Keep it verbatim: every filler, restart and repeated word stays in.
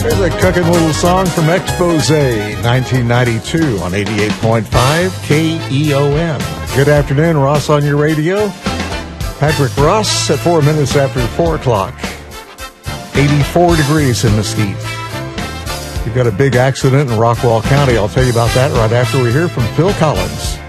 Here's a cooking little song from Expose, nineteen ninety-two on eighty-eight point five K E O N. Good afternoon, Ross on your radio. Patrick Ross at four minutes after four o'clock. eighty-four degrees in Mesquite. We've got a big accident in Rockwall County. I'll tell you about that right after we hear from Phil Collins.